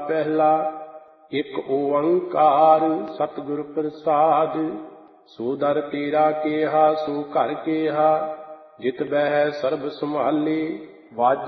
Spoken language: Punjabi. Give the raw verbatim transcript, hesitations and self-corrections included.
ਪਹਿਲਾ। ਇਕ ਓੰਕਾਰ ਸਤਿਗੁਰ ਪ੍ਰਸਾਦ। ਸੋ ਦਰ ਤੇਰਾ ਕੇਹਾ ਸੋ ਘਰ ਕੇਹਾ। ਜਿਤ ਬਹਿ ਸਰਬ ਸੰਭਾਲੇ। ਵਾਜੇ